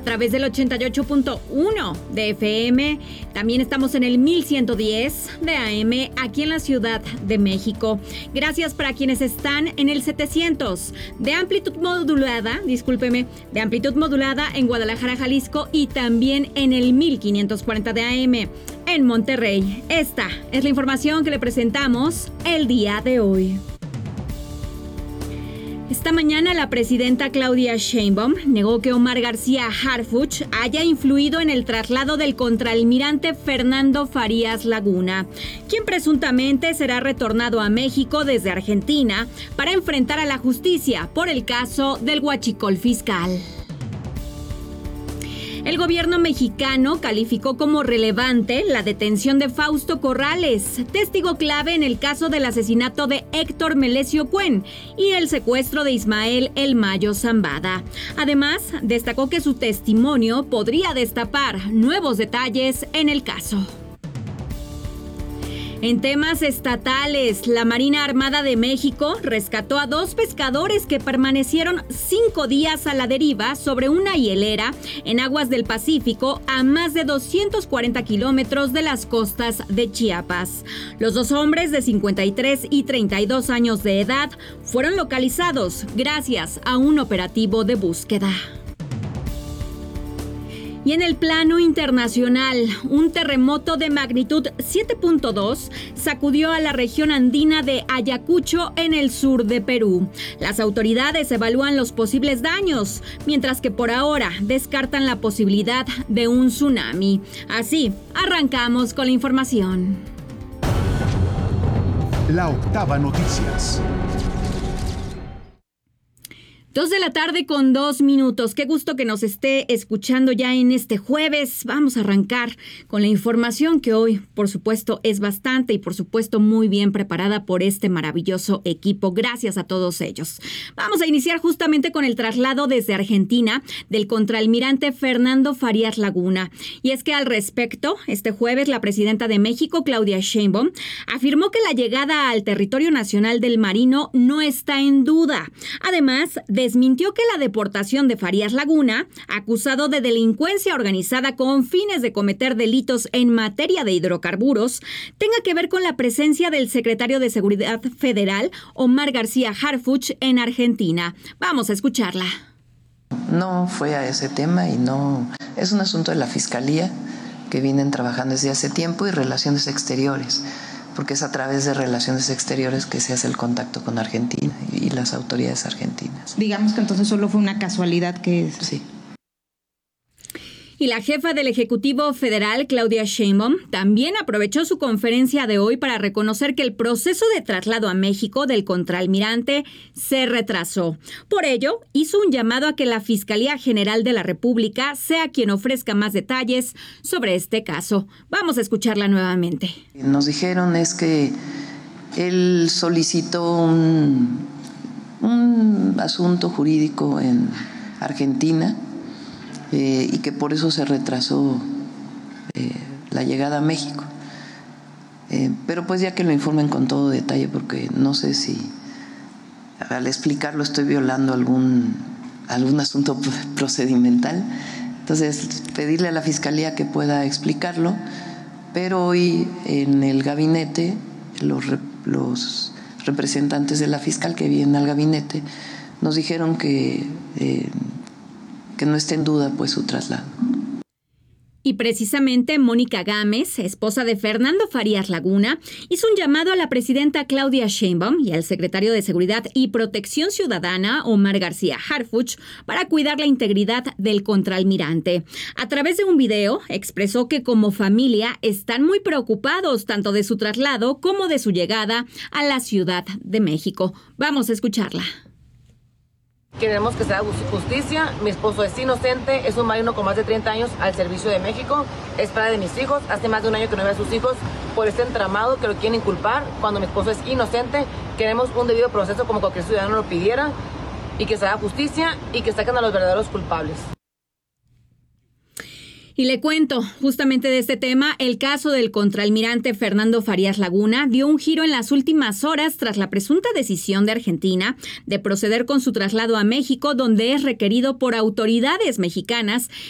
a través del 88.1 de FM. También estamos en el 1110 de AM aquí en la Ciudad de México. Gracias para quienes están en el 700 de amplitud modulada, en Guadalajara, Jalisco, y también en el 1540 de AM en Monterrey. Esta es la información que le presentamos el día de hoy. Esta mañana la presidenta Claudia Sheinbaum negó que Omar García Harfuch haya influido en el traslado del contraalmirante Fernando Farías Laguna, quien presuntamente será retornado a México desde Argentina para enfrentar a la justicia por el caso del huachicol fiscal. El gobierno mexicano calificó como relevante la detención de Fausto Corrales, testigo clave en el caso del asesinato de Héctor Melesio Cuen y el secuestro de Ismael El Mayo Zambada. Además, destacó que su testimonio podría destapar nuevos detalles en el caso. En temas estatales, la Marina Armada de México rescató a 2 pescadores que permanecieron 5 días a la deriva sobre una hielera en aguas del Pacífico a más de 240 kilómetros de las costas de Chiapas. Los 2 hombres de 53 y 32 años de edad fueron localizados gracias a un operativo de búsqueda. Y en el plano internacional, un terremoto de magnitud 7.2 sacudió a la región andina de Ayacucho en el sur de Perú. Las autoridades evalúan los posibles daños, mientras que por ahora descartan la posibilidad de un tsunami. Así, arrancamos con la información. La Octava Noticias. 2 de la tarde con 2 minutos. Qué gusto que nos esté escuchando ya en este jueves. Vamos a arrancar con la información que hoy, por supuesto, es bastante y, por supuesto, muy bien preparada por este maravilloso equipo. Gracias a todos ellos. Vamos a iniciar justamente con el traslado desde Argentina del contraalmirante Fernando Farías Laguna. Y es que al respecto, este jueves, la presidenta de México, Claudia Sheinbaum, afirmó que la llegada al territorio nacional del marino no está en duda. Además, desmintió que la deportación de Farías Laguna, acusado de delincuencia organizada con fines de cometer delitos en materia de hidrocarburos, tenga que ver con la presencia del secretario de Seguridad Federal, Omar García Harfuch, en Argentina. Vamos a escucharla. No fue a ese tema y no es un asunto de la Fiscalía que vienen trabajando desde hace tiempo y Relaciones Exteriores, porque es a través de Relaciones Exteriores que se hace el contacto con Argentina y las autoridades argentinas. Digamos que entonces solo fue una casualidad que... Sí. Y la jefa del Ejecutivo Federal, Claudia Sheinbaum, también aprovechó su conferencia de hoy para reconocer que el proceso de traslado a México del contraalmirante se retrasó. Por ello, hizo un llamado a que la Fiscalía General de la República sea quien ofrezca más detalles sobre este caso. Vamos a escucharla nuevamente. Nos dijeron es que él solicitó un asunto jurídico en Argentina, y que por eso se retrasó la llegada a México. Pero pues ya que lo informen con todo detalle, porque no sé si al explicarlo estoy violando algún asunto procedimental. Entonces, pedirle a la Fiscalía que pueda explicarlo, pero hoy en el gabinete, los representantes de la fiscal que vienen al gabinete nos dijeron que no esté en duda pues su traslado. Y precisamente Mónica Gámez, esposa de Fernando Farías Laguna, hizo un llamado a la presidenta Claudia Sheinbaum y al secretario de Seguridad y Protección Ciudadana, Omar García Harfuch, para cuidar la integridad del contraalmirante. A través de un video, expresó que como familia están muy preocupados tanto de su traslado como de su llegada a la Ciudad de México. Vamos a escucharla. Queremos que se haga justicia. Mi esposo es inocente, es un marino con más de 30 años al servicio de México, es padre de mis hijos, hace más de un año que no ve a sus hijos por este entramado que lo quieren inculpar cuando mi esposo es inocente. Queremos un debido proceso como cualquier ciudadano lo pidiera y que se haga justicia y que saquen a los verdaderos culpables. Y le cuento justamente de este tema, el caso del contraalmirante Fernando Farías Laguna dio un giro en las últimas horas tras la presunta decisión de Argentina de proceder con su traslado a México, donde es requerido por autoridades mexicanas